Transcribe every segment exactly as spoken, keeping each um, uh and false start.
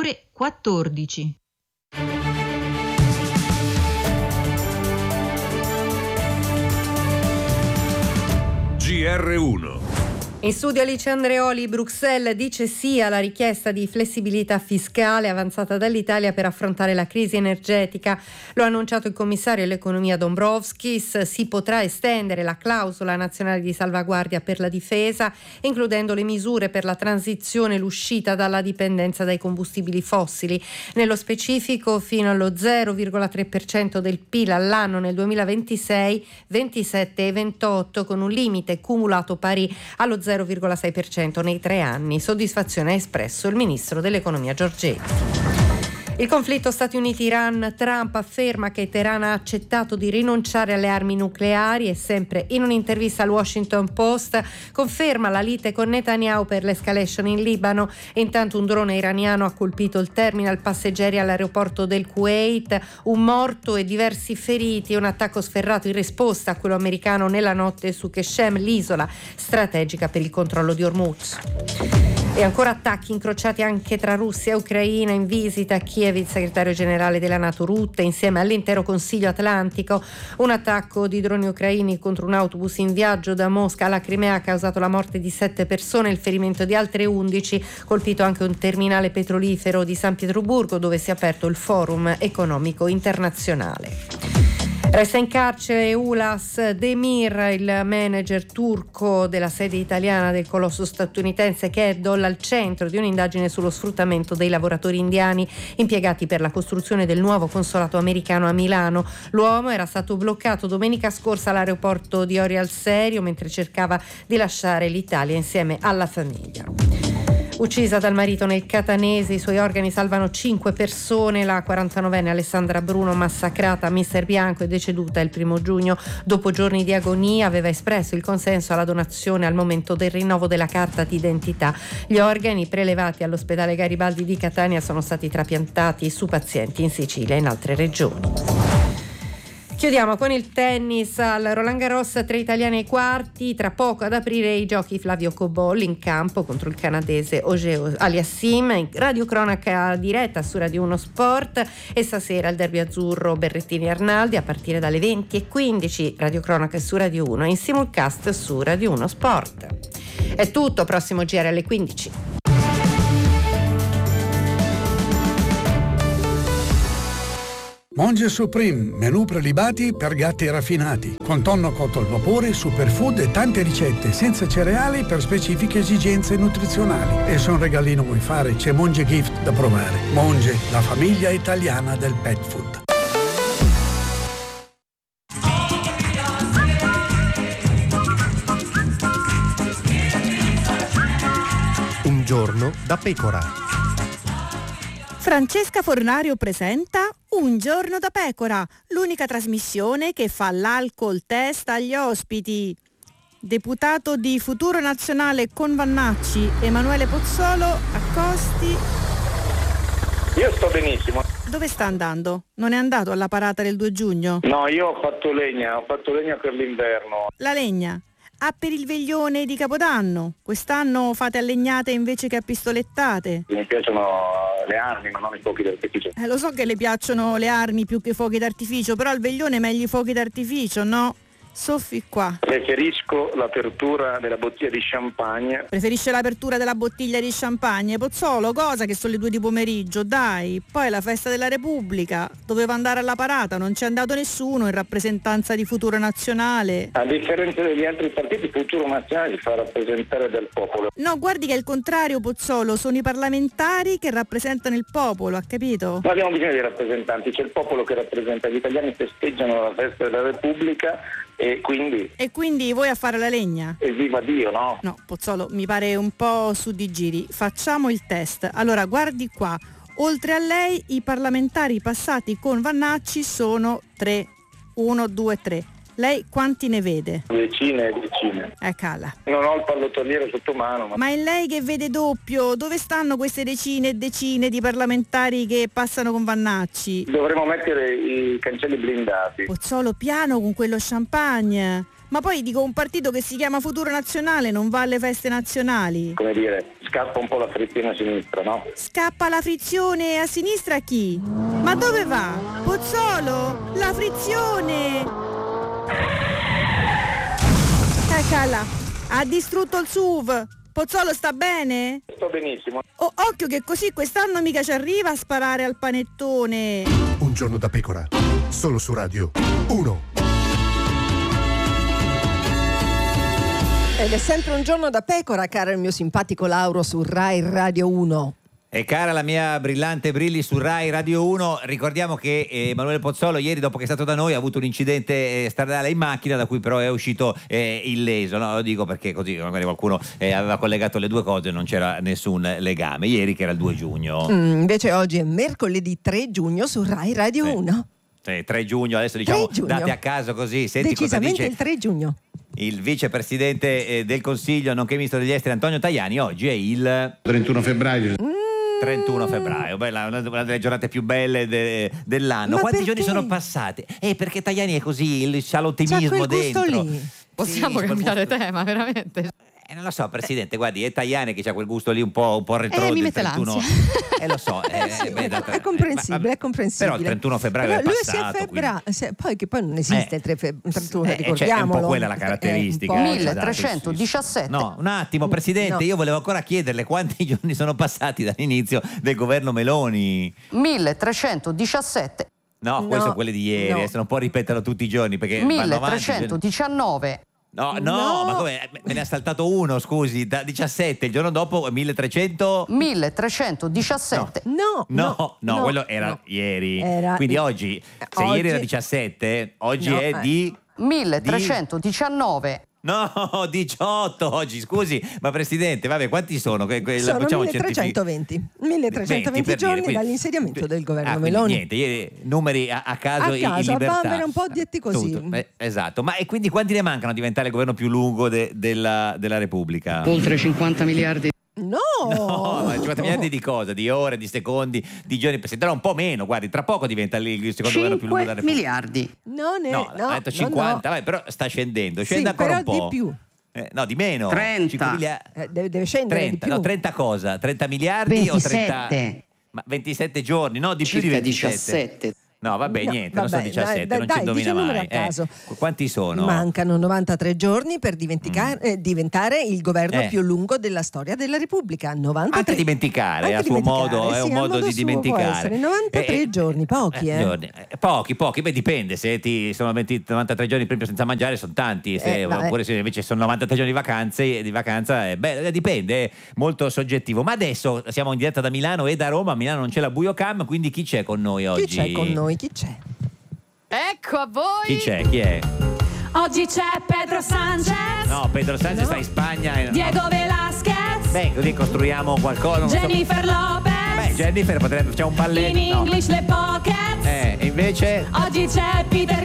ore quattordici. G R uno. In studio Alice Andreoli. Bruxelles dice sì alla richiesta di flessibilità fiscale avanzata dall'Italia per affrontare la crisi energetica. Lo ha annunciato il commissario all'economia Dombrovskis. Si potrà estendere la clausola nazionale di salvaguardia per la difesa, includendo le misure per la transizione e l'uscita dalla dipendenza dai combustibili fossili. Nello specifico fino allo zero virgola tre per cento del P I L all'anno nel duemilaventisei, ventisette e ventotto, con un limite cumulato pari allo zero virgola sei per cento nei tre anni. Soddisfazione ha espresso il ministro dell'economia Giorgetti. Il conflitto Stati Uniti-Iran. Trump afferma che Teheran ha accettato di rinunciare alle armi nucleari e, sempre in un'intervista al Washington Post, conferma la lite con Netanyahu per l'escalation in Libano. Intanto un drone iraniano ha colpito il terminal passeggeri all'aeroporto del Kuwait, un morto e diversi feriti, un attacco sferrato in risposta a quello americano nella notte su Qeshem, l'isola strategica per il controllo di Hormuz. E ancora attacchi incrociati anche tra Russia e Ucraina. In visita a Kiev il segretario generale della NATO Rutte insieme all'intero Consiglio Atlantico. Un attacco di droni ucraini contro un autobus in viaggio da Mosca alla Crimea ha causato la morte di sette persone e il ferimento di altre undici, colpito anche un terminale petrolifero di San Pietroburgo dove si è aperto il Forum Economico Internazionale. Resta in carcere Ulas Demir, il manager turco della sede italiana del colosso statunitense Keddol, al centro di un'indagine sullo sfruttamento dei lavoratori indiani impiegati per la costruzione del nuovo consolato americano a Milano. L'uomo era stato bloccato domenica scorsa all'aeroporto di Orio al Serio mentre cercava di lasciare l'Italia insieme alla famiglia. Uccisa dal marito nel Catanese, i suoi organi salvano cinque persone. La quarantanovenne Alessandra Bruno, massacrata a Mister Bianco, è deceduta il primo giugno. Dopo giorni di agonia aveva espresso il consenso alla donazione al momento del rinnovo della carta d'identità. Gli organi prelevati all'ospedale Garibaldi di Catania sono stati trapiantati su pazienti in Sicilia e in altre regioni. Chiudiamo con il tennis. Al Roland Garros tre italiani ai quarti, tra poco ad aprire i giochi Flavio Cobolli in campo contro il canadese Auger Aliassime. In radiocronaca diretta su Radio uno Sport e stasera il derby azzurro Berrettini Arnaldi a partire dalle venti e quindici, radiocronaca su Radio uno e in simulcast su Radio uno Sport. È tutto, prossimo G R alle quindici. Monge Supreme, menù prelibati per gatti raffinati, con tonno cotto al vapore, superfood e tante ricette senza cereali per specifiche esigenze nutrizionali. E se un regalino vuoi fare, c'è Monge Gift da provare. Monge, la famiglia italiana del pet food. Un giorno da pecora. Francesca Fornario presenta Un giorno da pecora, l'unica trasmissione che fa l'alcol test agli ospiti. Deputato di Futuro Nazionale con Vannacci, Emanuele Pozzolo, accosti. Io sto benissimo. Dove sta andando? Non è andato alla parata del due giugno? No, io ho fatto legna, ho fatto legna per l'inverno. La legna? Ah, per il veglione di Capodanno. Quest'anno fate a legnate invece che a pistolettate. Mi piacciono le armi, ma non i fuochi d'artificio. Eh, lo so che le piacciono le armi più che i fuochi d'artificio, però al veglione è meglio i fuochi d'artificio, no? Soffi qua. Preferisco l'apertura della bottiglia di champagne. Preferisce l'apertura della bottiglia di champagne? Pozzolo, cosa che sono le due di pomeriggio, dai. Poi la festa della Repubblica, doveva andare alla parata, non c'è andato nessuno in rappresentanza di Futuro Nazionale. A differenza degli altri partiti, Futuro Nazionale si fa rappresentare dal popolo. No, guardi che è il contrario, Pozzolo, sono i parlamentari che rappresentano il popolo, ha capito? Non abbiamo bisogno di rappresentanti, c'è il popolo che rappresenta, gli italiani festeggiano la festa della Repubblica. E quindi? E quindi voi a fare la legna? Evviva Dio, no? No, Pozzolo, mi pare un po' su di giri. Facciamo il test. Allora, guardi qua. Oltre a lei, i parlamentari passati con Vannacci sono tre. Uno, due, tre. Lei quanti ne vede? Decine e decine. Eh, cala. Non ho il pallottoliere sotto mano. Ma... ma è lei che vede doppio. Dove stanno queste decine e decine di parlamentari che passano con Vannacci? Dovremmo mettere i cancelli blindati. Pozzolo, piano con quello champagne. Ma poi dico, un partito che si chiama Futuro Nazionale non va alle feste nazionali. Come dire, scappa un po' la frizione a sinistra, no? Scappa la frizione a sinistra a chi? Ma dove va? Pozzolo, la frizione! Eccola, ha distrutto il S U V. Pozzolo sta bene? Sto benissimo. Oh, occhio che così quest'anno mica ci arriva a sparare al panettone. Un giorno da pecora, solo su Radio uno. Ed è sempre un giorno da pecora, caro il mio simpatico Lauro su Rai Radio uno. E cara la mia brillante Brilli su Rai Radio uno, ricordiamo che eh, Emanuele Pozzolo ieri, dopo che è stato da noi, ha avuto un incidente eh, stradale in macchina da cui però è uscito eh, illeso, no? Lo dico perché così magari qualcuno eh, aveva collegato le due cose e non c'era nessun legame, ieri che era il due giugno. Mm, invece oggi è mercoledì tre giugno su Rai Radio Sì. uno. Sì, tre giugno, adesso diciamo tre giugno. date a caso così, senti cosa Decisamente dice il tre giugno. il vicepresidente eh, del Consiglio, nonché ministro degli esteri Antonio Tajani. Oggi è il trentuno febbraio. trentuno febbraio, bella, una, una delle giornate più belle de, dell'anno. Ma Quanti perché? giorni sono passati? Eh, perché Tajani è così, il- c'ha C'ha l'ottimismo quel gusto dentro. lì. Possiamo Sì, cambiare quel gusto- tema, veramente? Eh, non lo so, Presidente, guardi, è Tajani che c'ha quel gusto lì un po', un po' retro Eh, mi del mette trentuno. l'ansia. Eh, lo so. eh, Eh sì, beh, è, d'altra- è comprensibile, eh, ma- è comprensibile. Però il trentuno febbraio Però è lui passato. si è febbraio, se- poi che poi non esiste Eh. il tre fe- trentuno, Eh, cioè, è un ricordiamolo. po' quella la Eh, caratteristica. un po'. eh, milletrecentodiciassette. No, un attimo, Presidente, No. io volevo ancora chiederle quanti giorni sono passati dall'inizio del governo Meloni. milletrecentodiciassette. No, No, questi sono quelli di ieri, no. adesso non può ripeterlo tutti i giorni perché vanno avanti. milletrecentodiciannove. No, no, No. ma come? Me ne ha saltato uno, scusi, da diciassette, il giorno dopo milletrecento. milletrecentodiciassette. No, No, no, no, quello era no. ieri. Era- Quindi oggi, se Oggi- ieri era diciassette, oggi No, è eh. di... milletrecentodiciannove. No, diciotto oggi, scusi, ma Presidente, vabbè, quanti sono? Que- que- Sono facciamo un certifi- milletrecentoventi. milletrecentoventi venti per giorni dire, quindi- dall'insediamento del governo Ah, quindi Meloni. niente, ieri, numeri a, a caso, A in- caso, in a libertà. bambera, un po' detti così. Tutto, eh, esatto, ma e quindi quanti ne mancano a diventare il governo più lungo de- della, della Repubblica? Oltre cinquanta miliardi. No, No, ma cinquanta miliardi di cosa? Di ore, di secondi, di giorni? Presidente, un po' meno, guardi, tra poco diventa il il secondo governo più lungo della cinque Repubblica. miliardi. non è, No, no, ha detto no, cinquanta, no. vai, però sta scendendo, Sì, scende ancora però un po'. di più. Eh, no, di meno. trenta. cinque milia- Eh, deve, deve scendere trenta, di più. no, trenta cosa? trenta miliardi o trenta? ventisette. Ma ventisette giorni, no, di più di Circa ventisette. diciassette. No, vabbè, No, niente, non vabbè, sono diciassette, dai, non dai, ci indovina dici un numero mai. a caso. Eh, quanti sono? Mancano novantatré giorni per dimentica- eh, diventare il governo Eh. più lungo della storia della Repubblica. novantatré. Anche dimenticare, Anche a suo dimenticare, modo, è sì, un a modo modo di suo può dimenticare. essere. novantatré giorni, pochi, eh. giorni. Eh, Pochi, pochi, beh dipende, se ti sono venti, novantatré giorni proprio senza mangiare sono tanti, se- Eh, vabbè. oppure se invece sono novantatré giorni di vacanze, di vacanza, eh, beh, dipende, è molto soggettivo. Ma adesso siamo in diretta da Milano e da Roma, a Milano non c'è la Buio Cam, quindi chi c'è con noi oggi? Chi c'è con noi? Chi c'è? Ecco a voi. Chi c'è? Chi è? Oggi c'è Pedro Sanchez, No, Pedro Sanchez sta in Spagna. e- Diego Velasquez, Beh, così costruiamo qualcosa. non so- Jennifer Lopez, Beh, Jennifer potrebbe facciamo un in balletto. no. English le Pockets. Eh, e invece Oggi c'è Peter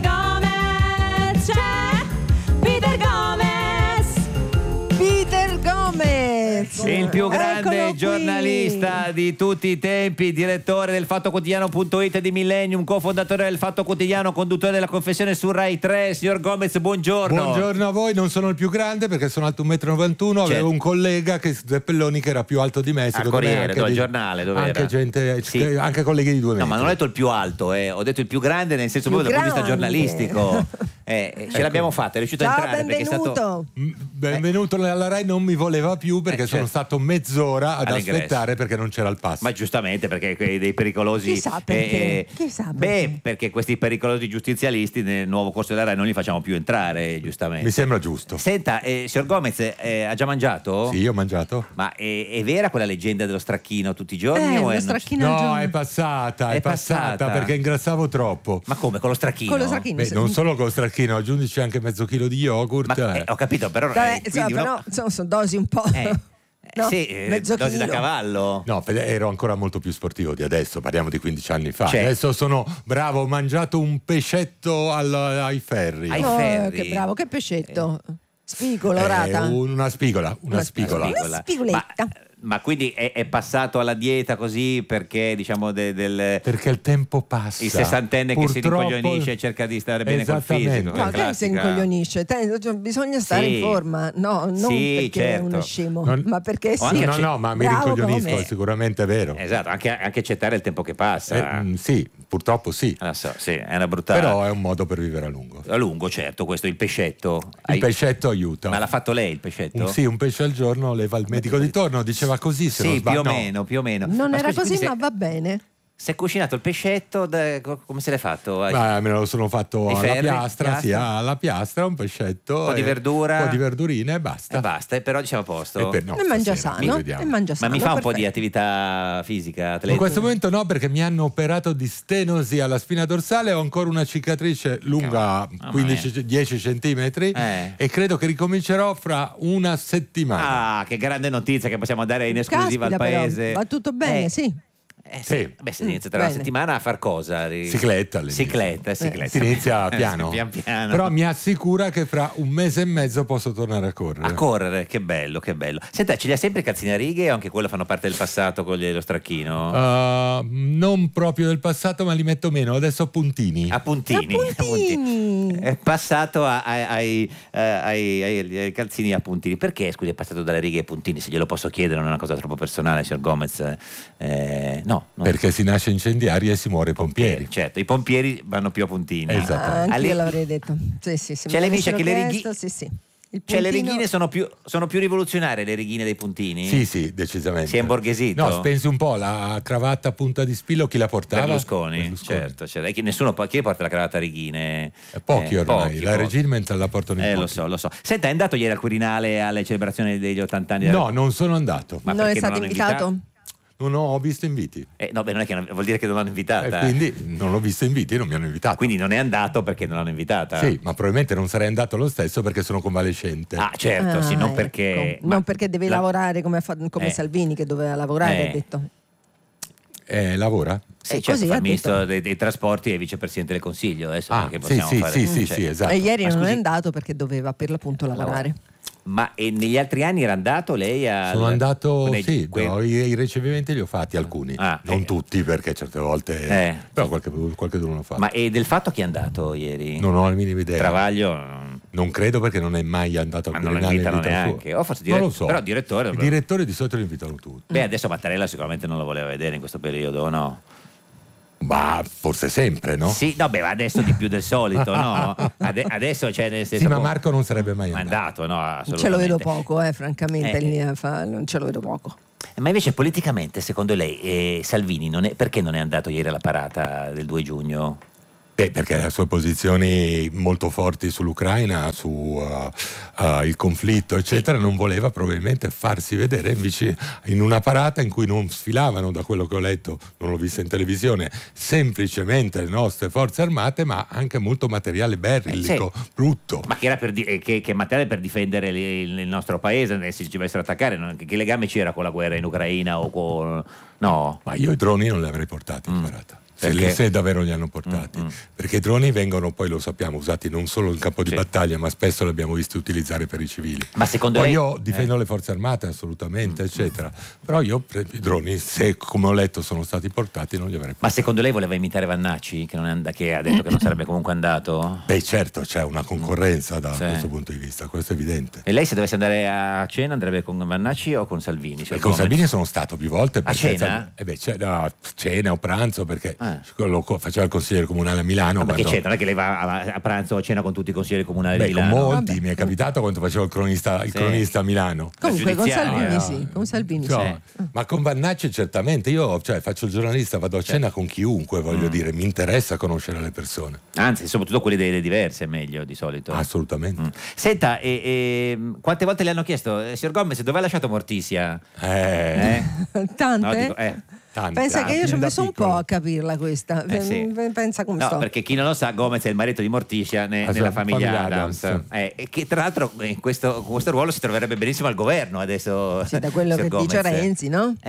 Gomez, c'è Peter Gomez. Peter Gomez! il più grande Eccolo qui. giornalista di tutti i tempi, direttore del Fatto Quotidiano punto it di Millennium, cofondatore del Fatto Quotidiano, conduttore della Confessione su Rai tre. Signor Gomez, buongiorno. Buongiorno a voi, non sono il più grande perché sono alto un metro e novantuno, Certo. avevo un collega che Zeppelloni che era più alto di me, Al secondo me Corriere, anche dove, al di- giornale, dove anche era? gente, Sì. anche colleghi di due No, metri. ma non ho detto il più alto, eh. Ho detto il più grande nel senso Più proprio dal punto di vista grande. giornalistico. Eh, ce l'abbiamo fatta, è riuscito a Ciao, entrare perché è stato. benvenuto. Mm, Benvenuto alla Rai, non mi voleva più perché Eh, sono certo. stato mezz'ora ad All'ingresso. aspettare perché non c'era il pass. Ma giustamente perché quei dei pericolosi. Chissà perché, chissà Beh, perché. perché questi pericolosi giustizialisti nel nuovo corso della Rai non li facciamo più entrare, giustamente. Mi sembra giusto. Senta, eh, signor Gomez, eh, ha già mangiato? Sì, ho mangiato. Ma è, è vera quella leggenda dello stracchino tutti i giorni? Eh, o lo è- stracchino al No, giorno. è passata, è, È passata, passata. perché ingrassavo troppo. Ma come, con lo stracchino? Con lo stracchino. Beh, non solo con lo stracchino, aggiungici anche mezzo chilo di yogurt. Ma, eh. eh, ho capito, però. Vabbè, eh, insomma, quindi uno- però insomma, sono dosi un po'. Eh, no? sì, eh, Mezzo dosi da chilo. cavallo. No, Fede, ero ancora molto più sportivo di adesso, parliamo di quindici anni fa. Certo. Adesso sono bravo, ho mangiato un pescetto al- ai ferri. Ai Oh, ferri. che bravo, che pescetto. Spigolo, Eh, rata. una spigola, una, Una spigola. spigola. Una spigoletta. Ma, Ma quindi è, è passato alla dieta così perché diciamo de- del Perché il tempo passa. il sessantenne che si Purtroppo- rincoglionisce e cerca di stare bene col Esattamente. fisico. No, quella te si classica- incoglionisce, te- cioè, bisogna stare Sì. in forma, no, non Sì, perché certo. è uno scemo, Non- ma perché O sì. anche No, no, ma mi Bravo rincoglionisco, come- è sicuramente vero. Esatto, anche, anche accettare il tempo che passa. Eh, mm, sì, purtroppo sì. Ah, so, sì, è una brutta. Però è un modo per vivere a lungo. A lungo, certo, questo il pescetto. Il Hai- pescetto aiuta. Ma l'ha fatto lei il pescetto? Un, sì, un pesce al giorno leva il medico di torno, diceva così se non Sì, sbaglio. più o No. meno, più o meno. Non Ma era scusi, così, quindi ma se- va bene. Si è cucinato il pescetto, da- co- come se l'è fatto? Ma me lo sono fatto I alla ferri, piastra, sì, piastra? alla piastra, un pescetto. Un po' di e- verdura. Un po' di verdurine e basta. E basta, e però diciamo a posto. E per- no, e mangia stasera, sano, vediamo. e mangia Ma sano. mi fa un po' di perfetto. attività fisica, In atletica? questo momento no, perché mi hanno operato di stenosi alla spina dorsale, ho ancora una cicatrice lunga Mamma quindici dieci centimetri Eh. e credo che ricomincerò fra una settimana. Ah, che grande notizia che possiamo dare in esclusiva Caspita, al però, paese. va tutto bene, Eh, sì. eh, Sì. Beh, si inizia tra una Bene. settimana a far cosa? Ri- Cicletta all'inizio. Cicletta, cicletta. Si inizia piano. pian piano. Però mi assicura che fra un mese e mezzo posso tornare a correre. A correre, che bello, che bello. Senta, ce li ha sempre i calzini a righe o anche quello fanno parte del passato con gli- lo stracchino? Uh, non proprio del passato, ma li metto meno. Adesso ho puntini. A puntini. A puntini. È passato a- a- ai, eh, ai- ai- ai calzini a puntini. Perché, scusi, è passato dalle righe ai puntini? Se glielo posso chiedere, non è una cosa troppo personale, signor Gomez. Eh, no, no. Perché si nasce incendiari e si muore pompieri. Certo, i pompieri vanno più a puntini. Esatto. Ah, anche Alle- io l'avrei detto. Sì, sì, se C'è mi lei dice avessero che le chiesto, righi- sì, sì. Il Cioè, le puntino- righine sono più, sono più rivoluzionarie, le righine dei puntini? Sì, sì, decisamente. Si è imborghesito? No, pensi un po', la cravatta a punta di spillo chi la portava? Berlusconi, Berlusconi. certo, certo. E chi- nessuno po- chi porta la cravatta a righine? Eh, Pochi Eh, ormai, pochi, la pochi. Regiment la portano in Eh, lo pochi. so, lo so. Senta, è andato ieri al Quirinale alle celebrazioni degli ottanta anni? No, non sono andato. Ma non è perché stato l'hanno invitato? Non ho visto inviti. Eh, no, beh, non è che non- vuol dire che non l'hanno E invitata. quindi non ho visto inviti e non mi hanno invitato. Quindi non è andato perché non l'hanno invitata? Sì, ma probabilmente non sarei andato lo stesso perché sono convalescente. Ah, certo, sì, Ah, non ecco. perché... Non perché devi la- lavorare come, ha fa- come Eh. Salvini che doveva lavorare, Eh. ha detto. Eh, lavora? Sì, Eh, certo, così fa ha il ministro detto. dei, dei trasporti e vicepresidente del Consiglio. Adesso Ah, non è che sì, possiamo sì, fare... sì, sì, cioè- sì, esatto. E ieri Ma non scusi- è andato perché doveva per l'appunto lavorare. Ma e negli altri anni era andato lei a... Sono andato, nei- sì, que- no, i, i ricevimenti li ho fatti alcuni, Ah, non eh. tutti perché certe volte, Eh. però qualche, qualche l'ho fatto. Ma e del fatto chi è andato ieri? Non ho la minima idea. Travaglio... Non credo perché non è mai andato Ma al non lo Quirinale in invitano vita neanche. sua. O forse Non dire- lo so. però direttore I dovrebbe- direttori di solito li invitano tutti. Beh, adesso Mattarella sicuramente non lo voleva vedere in questo periodo, o no? Ma forse sempre, no? Sì, no, beh, ma adesso di più del solito, no? Ade- adesso c'è nel senso... Sì, ma Marco non sarebbe mai andato. mandato, no? Assolutamente. Ce lo vedo poco, eh, francamente, Eh. in linea fa- non ce lo vedo poco. Ma invece politicamente, secondo lei, eh, Salvini non è, perché non è andato ieri alla parata del due giugno? Beh, perché ha sue posizioni molto forti sull'Ucraina, su uh, uh, il conflitto, eccetera, non voleva probabilmente farsi vedere invece in una parata in cui non sfilavano, da quello che ho letto, non l'ho vista in televisione, semplicemente le nostre forze armate, ma anche molto materiale bellico, Eh, sì. brutto. Ma che era per di- eh, che, che materiale per difendere il, il nostro paese eh, se ci dovessero attaccare? non- Che, che legame c'era con la guerra in Ucraina o con... No? Ma io i droni non li avrei portati in parata. Se, Perché? li- se davvero li hanno portati, Mm, mm. perché i droni vengono, poi lo sappiamo, usati non solo in campo di Sì. battaglia, ma spesso li abbiamo visti utilizzare per i civili. Ma secondo Poi lei... io difendo le forze armate assolutamente, Mm. eccetera, però io pre- i droni, se come ho letto sono stati portati, non li avrei Ma portati. secondo lei voleva imitare Vannacci, che, non è and- che ha detto che non sarebbe comunque andato? Beh, certo, c'è una concorrenza da Sì. questo punto di vista, questo è evidente. E lei se dovesse andare a cena andrebbe con Vannacci o con Salvini? E Signor con Gomez? Salvini sono stato più volte. A perché- cena? Eh beh, c'è- no, cena o pranzo, perché Ah. lo co- faceva il consigliere comunale a Milano. Ma che quando- c'è? Non è che lei va a, a pranzo o a cena con tutti i consiglieri comunali Beh, di con Milano? molti, mi è capitato quando facevo il cronista, il Sì. cronista a Milano. Comunque con giudiziaria. Salvini sì, con Salvini Cioè, sì. Ma con Vannacci certamente, io cioè, faccio il giornalista, vado a cena con chiunque, voglio Mm. dire, mi interessa conoscere le persone. Anzi, soprattutto quelli delle diverse è meglio di solito. Assolutamente. Mm. Senta, e, e, quante volte le hanno chiesto, eh, signor Gomez, dove ha lasciato Mortisia? Eh, Eh? Tante? No, dico, eh. tanti, Pensa che io tanti, ci ho da messo un piccolo. po' a capirla questa. Eh, sì. Pen- Pensa come No, sto. perché chi non lo sa, Gomez è il marito di Morticia ne- Ah, sì, nella famiglia, famiglia Adams, Adams. Eh, e che tra l'altro in questo, con questo ruolo si troverebbe benissimo al governo adesso. Sì, da quello che signor dice Gomez. Renzi, no? Eh,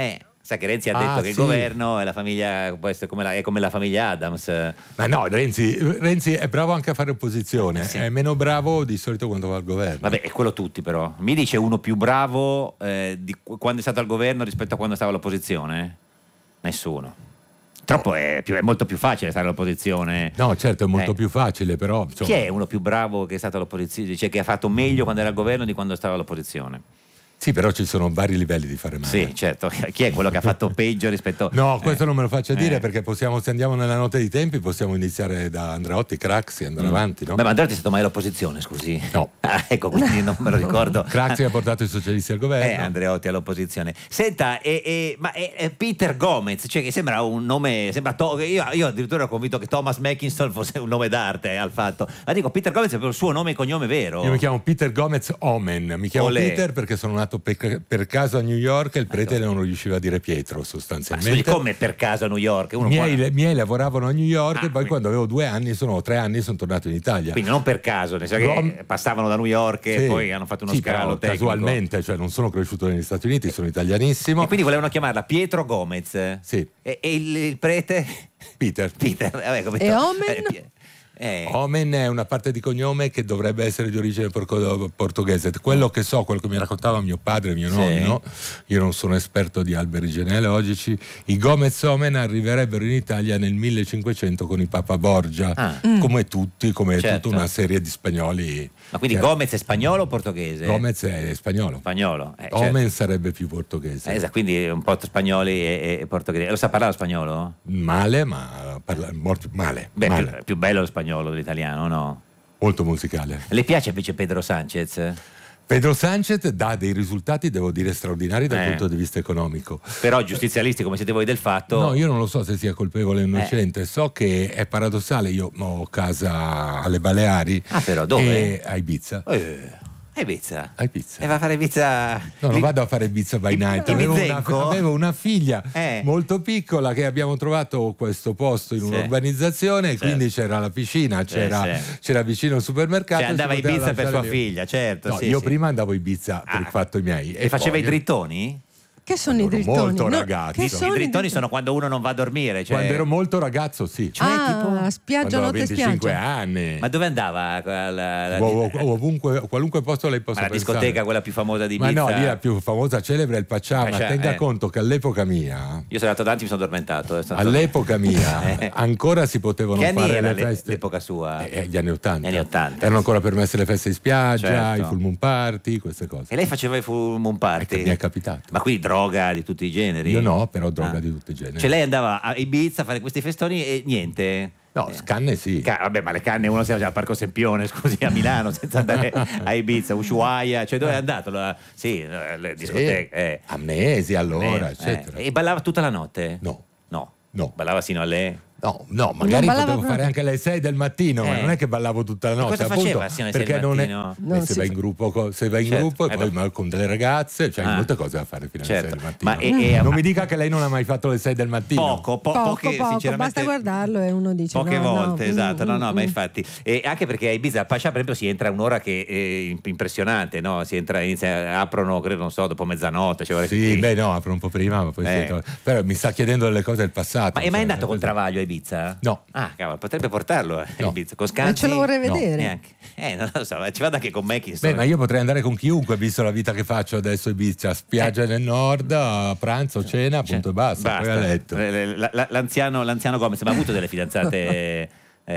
Sa che Renzi ha detto Ah, che il sì. governo è la famiglia, può essere come la, è come la famiglia Adams. Ma no, Renzi, Renzi è bravo anche a fare opposizione, Sì. è meno bravo di solito quando va al governo. Vabbè, è quello tutti però. Mi dice uno più bravo eh, di qu- quando è stato al governo rispetto a quando stava all'opposizione? Nessuno. Troppo è, più- è molto più facile stare all'opposizione. No, certo, è molto Eh. più facile, però insomma, Chi è uno più bravo che è stato all'opposizione? Cioè che ha fatto meglio quando era al governo di quando stava all'opposizione? sì, però ci sono vari livelli di fare male. Sì, certo. Chi è quello che ha fatto peggio rispetto... No, questo eh. non me lo faccia dire Eh. perché possiamo, se andiamo nella notte dei tempi, possiamo iniziare da Andreotti, Craxi e andare Mm. avanti, no? Beh, ma Andreotti è stato mai all'opposizione, scusi? No. Ah, ecco, quindi non me lo ricordo. Craxi ha portato i socialisti al Eh, governo. Andreotti all'opposizione. Senta, e, e- ma è, è Peter Gomez, cioè che sembra un nome, sembra to- io, io addirittura ero convinto che Thomas Mackinson fosse un nome d'arte eh, al fatto. Ma dico, Peter Gomez è proprio il suo nome e cognome vero? Io mi chiamo Peter Gomez Omen, mi chiamo Olè. Peter perché sono nato per, per caso a New York e il prete non riusciva a dire Pietro Ma scusi, sostanzialmente. come per caso a New York? Uno miei, qua- miei lavoravano a New York Ah, e poi quindi- quando avevo due anni, sono tre anni, sono tornato in Italia. Quindi non per caso, nel senso Rom- che passavano da New York e Sì. poi hanno fatto uno Sì, scalo però tecnico. casualmente, cioè non sono cresciuto negli Stati Uniti, sono italianissimo. E quindi volevano chiamarla Pietro Gomez. Sì. E, e il, il prete? Peter. Peter. Vabbè, come E Omen? Eh, Pie- eh. Omen è una parte di cognome che dovrebbe essere di origine porco- portoghese. Quello che so, quello che mi raccontava mio padre e mio Sì. nonno, io non sono esperto di alberi genealogici, i Gomez Omen arriverebbero in Italia nel millecinquecento con i Papa Borgia, Ah. come tutti, come Certo. tutta una serie di spagnoli. Ma quindi Che- Gomez è spagnolo o portoghese? Gomez è spagnolo. Spagnolo. Eh, certo. Omen sarebbe più portoghese. Eh, esatto, quindi un po' spagnoli e, e portoghesi. Lo sa parlare lo spagnolo? Male, ma parla, molto male, Beh, male. più, più bello lo spagnolo dell'italiano, no? Molto musicale. Le piace invece Pedro Sanchez? Pedro Sanchez dà dei risultati, devo dire, straordinari dal Eh. punto di vista economico. Però giustizialisti come siete voi del fatto... No, io non lo so se sia colpevole o innocente, Eh. so che è paradossale, io ho casa alle Baleari. Ah, però dove? E a Ibiza. Eh, a Ibiza? A Ibiza. E va a fare Ibiza... No, non lì- vado a fare Ibiza by night. in Avevo una, Bizenco? avevo una figlia Eh. molto piccola che abbiamo trovato questo posto in Sì. un'urbanizzazione, Certo. quindi c'era la piscina, Sì, c'era, sì. c'era vicino il supermercato. Cioè andava a si poteva Ibiza per lasciare sua lì. figlia, certo. No, sì, io sì. prima andavo a Ibiza per Ah. i fatti miei. E faceva poi- i drittoni? Che sono i Ero drittoni? molto No, ragazzo. che I sono I i drittoni sono quando uno non va a dormire. Cioè... Quando ero molto ragazzo, sì. Cioè, ah, tipo- spiaggia, Quando avevo notte venticinque spiaggia. anni. Ma dove andava? La, la- la- Ov- ov- ovunque, qualunque posto lei possa ma la pensare. discoteca, quella più famosa di Ma Ibiza? no, lì la più famosa celebre è il Pacciama. Paccia- Tenga eh. conto che all'epoca mia, Io sono andato davanti e mi sono addormentato. è stato- all'epoca mia, Eh. ancora si potevano Che anni fare era le l'e- feste. l'epoca sua? Eh, gli anni ottanta. Gli anni ottanta. Erano ancora permesse le feste in spiaggia, Certo. i full moon party, queste cose. E lei faceva i full moon party? Mi è capitato. Ma quindi droga di tutti i generi? Io no, però droga Ah. di tutti i generi. Cioè lei andava a Ibiza a fare questi festoni e niente? No, canne sì. Ca- vabbè, ma le canne uno si va già al Parco Sempione, scusi, a Milano, senza andare a Ibiza, Ushuaia, cioè dove è andato? La- sì, eh, le discoteche. eh. Amnesi allora, Eh, eccetera. eh. E ballava tutta la notte? No. No. No. Ballava sino alle... No, no, magari ballava potevo proprio. fare anche alle sei del mattino, ma Eh. non è che ballavo tutta la Ma notte. cosa appunto, faceva sino alle sei perché del non è, mattino? Non eh, se si vai fa- in gruppo, co- se vai in Certo, gruppo e eh, poi no. ma con delle ragazze, cioè hai Ah. molte cose da fare fino alle Certo, sei del mattino. ma e- e- non mi dica che lei non ha mai fatto le sei del mattino. Poco, po- Poco, poche, poco, sinceramente... basta guardarlo e uno dice Poche no, no, volte, mm, esatto, no, no, mm, ma mm. infatti, e anche perché a Ibiza, a Pascia per esempio si entra a un'ora che è imp- impressionante, no? Si entra, inizia, aprono, credo, non so, dopo mezzanotte. Cioè, Sì, sì. beh no, apro un po' prima, ma poi Eh. si- però mi sta chiedendo delle cose del passato. Ma è mai cioè, andato con cose- Travaglio a Ibiza? No. Ah, cavolo, potrebbe portarlo a No. Ibiza, con Scanzi? Ma ce lo vorrei No. vedere. Neanche. Eh, non lo so, ma ci vado anche con Mackinson. Beh, ma io potrei andare con chiunque, visto la vita che faccio adesso a Ibiza, spiaggia Eh. nel nord, a pranzo, cena, punto e basta, poi a letto. Eh, la- la- L'anziano, l'anziano Gomez, ma ha avuto delle fidanzate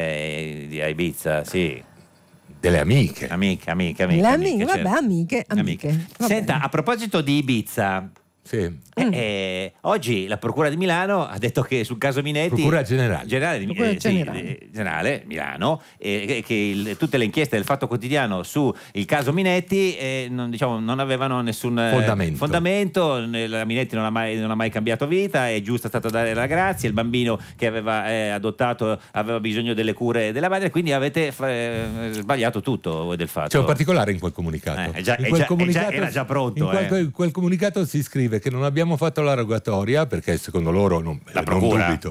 eh, di- a Ibiza? Sì. Delle amiche. Amiche, amiche, amiche. Le amiche, amiche, vabbè, certo. amiche, amiche. Va Senta, bene. a proposito di Ibiza, Sì. eh, eh, oggi la Procura di Milano ha detto che sul caso Minetti... Procura generale. Generale, di- Procura eh, sì, generale. eh, generale, Milano, eh, che- che il- tutte le inchieste del Fatto Quotidiano sul caso Minetti eh, non, diciamo, non avevano nessun eh, Fondamento. fondamento. La Minetti non ha, mai, non ha mai cambiato vita, è giusta stata dare la grazia, il bambino che aveva eh, adottato aveva bisogno delle cure della madre, quindi avete fa- eh, sbagliato tutto voi del Fatto. C'è un particolare in quel comunicato. Eh, è già- in è quel già- è già- comunicato era già pronto, In quel, eh. quel- quel comunicato si scrive che non abbiamo fatto la rogatoria perché secondo loro non, La non procura. dubito,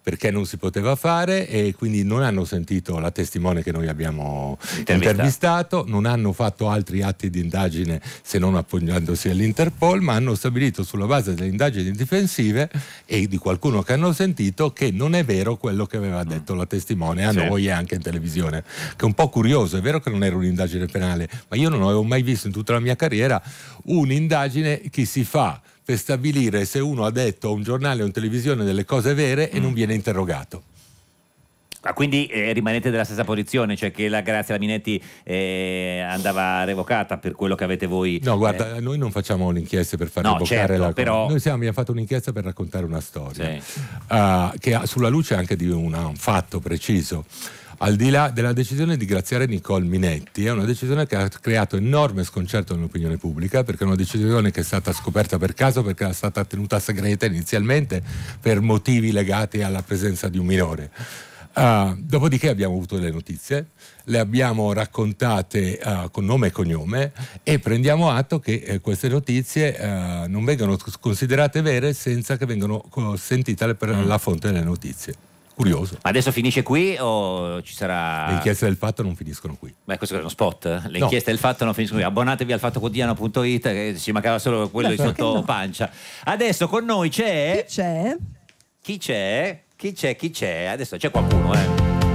perché non si poteva fare, e quindi non hanno sentito la testimone che noi abbiamo Intervistato. intervistato, non hanno fatto altri atti di indagine se non appoggiandosi all'Interpol, ma hanno stabilito sulla base delle indagini difensive e di qualcuno che hanno sentito che non è vero quello che aveva detto la testimone a Sì. noi e anche in televisione, che è un po' curioso. È vero che non era un'indagine penale, ma io non avevo mai visto in tutta la mia carriera un'indagine che si fa per stabilire se uno ha detto a un giornale o in televisione delle cose vere e non viene interrogato. Ah, quindi eh, rimanete della stessa posizione, cioè che la Grazia Minetti eh, andava revocata per quello che avete voi. No, guarda, eh, noi non facciamo le inchieste per far No, revocare certo, la però- Noi siamo, abbiamo fatto un'inchiesta per raccontare una storia, Sì. uh, che ha sulla luce anche di una- un fatto preciso. Al di là della decisione di graziare Nicole Minetti, è una decisione che ha creato enorme sconcerto nell'opinione pubblica, perché è una decisione che è stata scoperta per caso, perché era stata tenuta segreta inizialmente per motivi legati alla presenza di un minore. Uh, dopodiché abbiamo avuto delle notizie, le abbiamo raccontate uh, con nome e cognome, e prendiamo atto che eh, queste notizie uh, non vengono considerate vere senza che vengano uh, sentite le, per Mm. la fonte delle notizie. Curioso. Ma adesso finisce qui o ci sarà. Le inchieste del fatto non finiscono qui. Beh, questo è uno spot. Le No. inchieste del fatto non finiscono qui. Abbonatevi al fattoquotidiano punto it, che ci mancava solo quello di Perché sotto no? pancia. Adesso con noi c'è. Chi c'è? Chi c'è? Chi c'è? Chi c'è? Adesso c'è qualcuno, eh.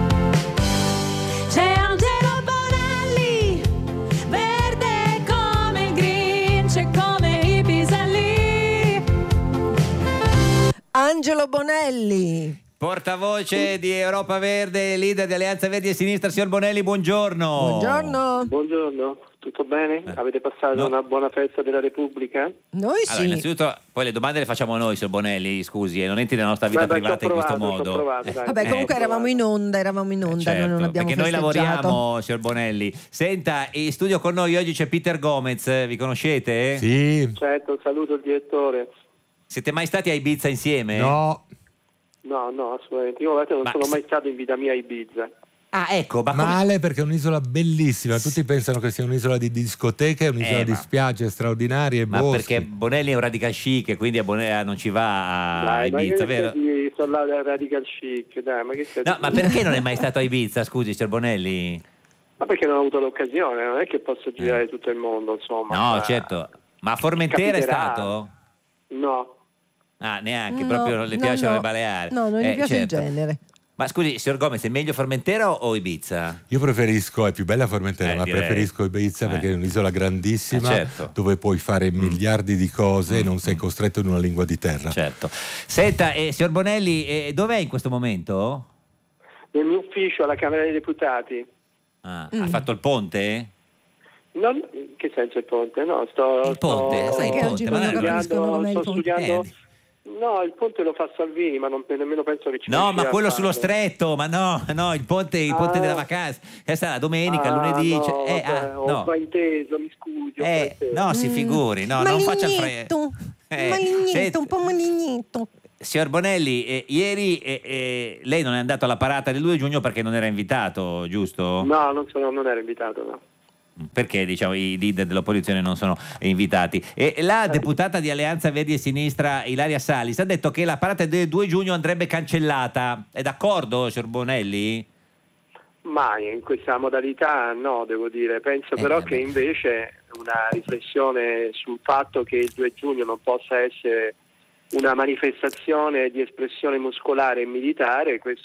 C'è Angelo Bonelli, verde come il green, c'è come i piselli. Angelo Bonelli. Portavoce di Europa Verde, leader di Alleanza Verdi e Sinistra, signor Bonelli, buongiorno. Buongiorno. Buongiorno, tutto bene? Avete passato No. una buona festa della Repubblica? Noi Allora, sì. innanzitutto, poi le domande le facciamo noi, signor Bonelli, scusi, e non entri nella nostra vita Beh, beh, privata ci ho in questo provato, ci ho modo. provato, dai. Vabbè, comunque Eh, eravamo in onda, eravamo in onda, Certo, noi non abbiamo perché noi festeggiato. lavoriamo, signor Bonelli. Senta, in studio con noi oggi c'è Peter Gomez, vi conoscete? Sì. Certo, un saluto al direttore. Siete mai stati a Ibiza insieme? No. No, no, assolutamente. Io guardate, non Ma sono se- mai stato in vita mia a Ibiza. Ah, ecco, ma come... Male, perché è un'isola bellissima. Tutti pensano che sia un'isola di discoteche, un'isola Eh, di ma- spiagge straordinarie e Ma boschi. perché Bonelli è un radical chic e quindi a Bonelli non ci va a Dai, ma Ibiza, che vero? stai sto là da radical chic, dai, ma che stai No, ma perché non è mai stato a Ibiza, scusi, signor Bonelli? Ma perché non ho avuto l'occasione, non è che posso girare tutto il mondo, insomma. No, Eh, certo. Ma a Formentera è capiterà. stato? No. Ah, neanche, No, proprio non le no, piacciono no. le Baleari. No, non gli Eh, piace certo. il genere. Ma scusi, signor Gomez, è meglio Formentera o Ibiza? Io preferisco, è più bella Formentera, Eh, ma direi. preferisco Ibiza Eh. perché è un'isola grandissima, Eh, certo. dove puoi fare miliardi di cose e non sei costretto in una lingua di terra. Certo. Senta, eh, signor Bonelli, eh, dov'è in questo momento? Nel mio ufficio alla Camera dei Deputati. Ah, Mm. Ha fatto il ponte? Non, in che senso il ponte? No, sto, Il ponte, sto, sai, il Perché ponte, oggi ma non non è- capiscono studiando, come il sto ponte. studiando. Eh. No, il ponte lo fa Salvini, ma non, nemmeno penso che ci No, ma riuscirà a quello sullo farlo. stretto, ma no, no, il ponte, il ponte Ah. della vacanza. Questa è la domenica, Ah, lunedì. no, cioè- eh, vabbè, ah, ho no. frainteso, mi scusi. ho Eh, frainteso. no, si figuri, no, non faccia fre... Malignetto, Eh, malignetto, senta- un po' malignetto. Signor Bonelli, eh, ieri eh, eh, lei non è andato alla parata del due giugno perché non era invitato, giusto? No, non, sono, non ero invitato, no. Perché diciamo i leader dell'opposizione non sono invitati. E la deputata di Alleanza Verdi e Sinistra Ilaria Salis ha detto che la parata del due giugno andrebbe cancellata. È d'accordo, signor Bonelli? Ma in questa modalità no, devo dire. Penso Eh, però vabbè. che invece una riflessione sul fatto che il due giugno non possa essere una manifestazione di espressione muscolare e militare, questo